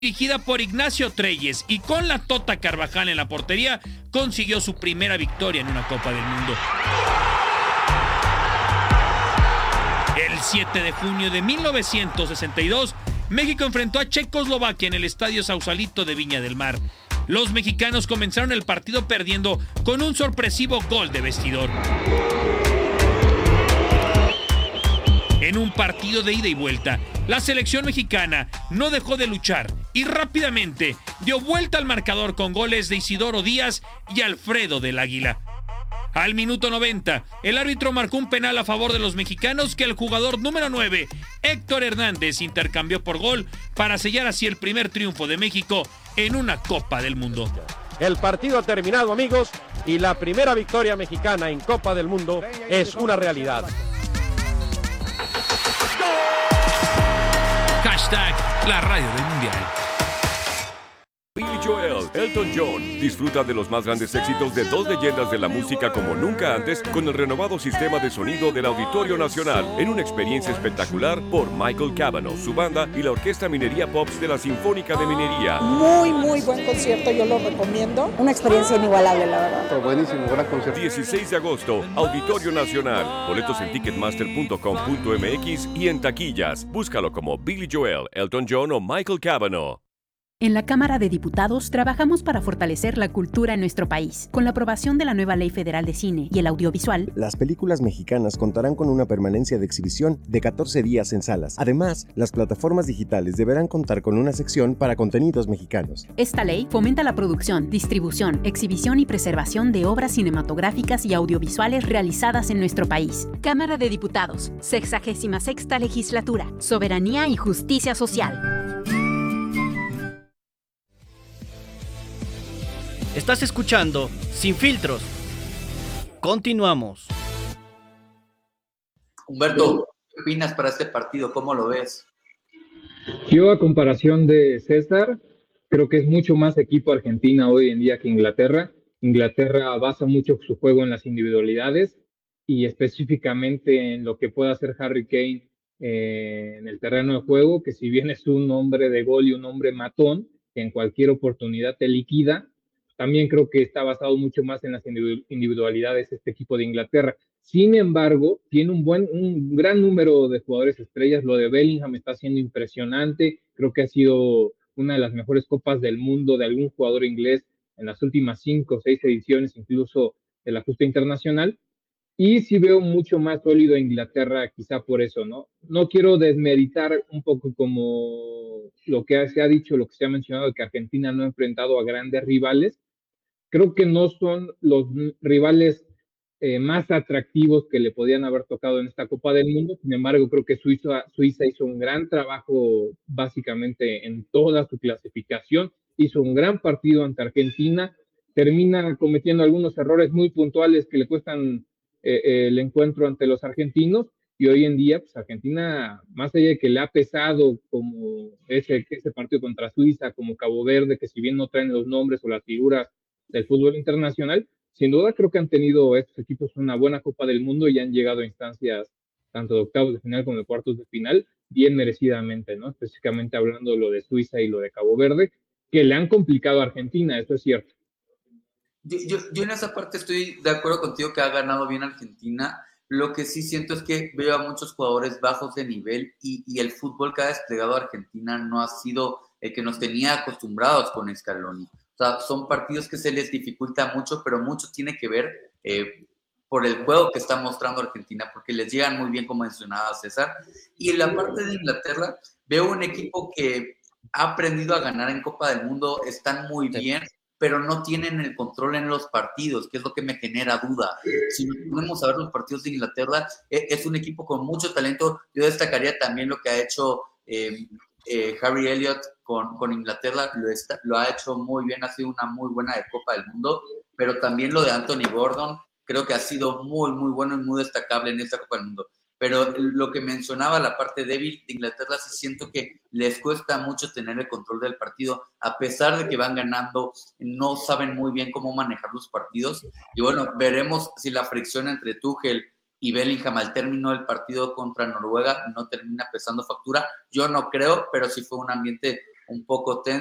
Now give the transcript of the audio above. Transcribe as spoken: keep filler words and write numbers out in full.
dirigida por Ignacio Treyes y con la Tota Carvajal en la portería, consiguió su primera victoria en una Copa del Mundo. El siete de junio de mil novecientos sesenta y dos, México enfrentó a Checoslovaquia en el Estadio Sausalito de Viña del Mar. Los mexicanos comenzaron el partido perdiendo con un sorpresivo gol de vestidor. En un partido de ida y vuelta, la selección mexicana no dejó de luchar y rápidamente dio vuelta al marcador con goles de Isidoro Díaz y Alfredo del Águila. Al minuto noventa, el árbitro marcó un penal a favor de los mexicanos que el jugador número nueve, Héctor Hernández, intercambió por gol para sellar así el primer triunfo de México en una Copa del Mundo. El partido ha terminado, amigos, y la primera victoria mexicana en Copa del Mundo es una realidad. Hashtag la radio del mundial. Billy Joel, Elton John. Disfruta de los más grandes éxitos de dos leyendas de la música como nunca antes con el renovado sistema de sonido del Auditorio Nacional en una experiencia espectacular por Michael Cavanaugh, su banda y la Orquesta Minería Pops de la Sinfónica de Minería. Muy, muy buen concierto, yo lo recomiendo. Una experiencia inigualable, la verdad. Pero buenísimo, gran concierto. dieciséis de agosto, Auditorio Nacional. Boletos en ticketmaster punto com punto m x y en taquillas. Búscalo como Billy Joel, Elton John o Michael Cavanaugh. En la Cámara de Diputados trabajamos para fortalecer la cultura en nuestro país. Con la aprobación de la nueva Ley Federal de Cine y el Audiovisual, las películas mexicanas contarán con una permanencia de exhibición de catorce días en salas. Además, las plataformas digitales deberán contar con una sección para contenidos mexicanos. Esta ley fomenta la producción, distribución, exhibición y preservación de obras cinematográficas y audiovisuales realizadas en nuestro país. Cámara de Diputados, sexagésima sexta Legislatura, Soberanía y Justicia Social. Estás escuchando Sin Filtros. Continuamos. Humberto, ¿qué opinas para este partido? ¿Cómo lo ves? Yo, a comparación de César, creo que es mucho más equipo Argentina hoy en día que Inglaterra. Inglaterra basa mucho su juego en las individualidades y específicamente en lo que puede hacer Harry Kane eh, en el terreno de juego, que si bien es un hombre de gol y un hombre matón, que en cualquier oportunidad te liquida, también creo que está basado mucho más en las individualidades este equipo de Inglaterra. Sin embargo, tiene un buen, un gran número de jugadores estrellas. Lo de Bellingham está siendo impresionante. Creo que ha sido una de las mejores copas del mundo de algún jugador inglés en las últimas cinco o seis ediciones, incluso de la justa internacional. Y sí veo mucho más sólido a Inglaterra, quizá por eso, ¿no? No quiero desmeritar un poco como lo que se ha dicho, lo que se ha mencionado, de que Argentina no ha enfrentado a grandes rivales. Creo que no son los rivales eh, más atractivos que le podían haber tocado en esta Copa del Mundo. Sin embargo, creo que Suiza, Suiza hizo un gran trabajo básicamente en toda su clasificación. Hizo un gran partido ante Argentina. Termina cometiendo algunos errores muy puntuales que le cuestan eh, eh, el encuentro ante los argentinos. Y hoy en día, pues Argentina, más allá de que le ha pesado como ese, ese partido contra Suiza, como Cabo Verde, que si bien no traen los nombres o las figuras del fútbol internacional, sin duda creo que han tenido estos equipos una buena Copa del Mundo y han llegado a instancias tanto de octavos de final como de cuartos de final, bien merecidamente, ¿no? Específicamente hablando de lo de Suiza y lo de Cabo Verde, que le han complicado a Argentina, eso es cierto. Yo, yo, yo en esa parte estoy de acuerdo contigo que ha ganado bien Argentina. Lo que sí siento es que veo a muchos jugadores bajos de nivel y, y el fútbol que ha desplegado Argentina no ha sido el que nos tenía acostumbrados con Scaloni. O sea, son partidos que se les dificulta mucho, pero mucho tiene que ver eh, por el juego que está mostrando Argentina, porque les llegan muy bien, como mencionaba César. Y en la parte de Inglaterra, veo un equipo que ha aprendido a ganar en Copa del Mundo, están muy bien, pero no tienen el control en los partidos, que es lo que me genera duda. Si nos ponemos a ver los partidos de Inglaterra, es un equipo con mucho talento. Yo destacaría también lo que ha hecho eh, eh, Harry Elliott con, con Inglaterra, lo, está, lo ha hecho muy bien, ha sido una muy buena de Copa del Mundo, pero también lo de Anthony Gordon, creo que ha sido muy, muy bueno y muy destacable en esta Copa del Mundo. Pero lo que mencionaba, la parte débil de Inglaterra, sí siento que les cuesta mucho tener el control del partido. A pesar de que van ganando, no saben muy bien cómo manejar los partidos. Y bueno, veremos si la fricción entre Tuchel y Bellingham al término del partido contra Noruega no termina pesando factura. Yo no creo, pero sí fue un ambiente un poco tenso.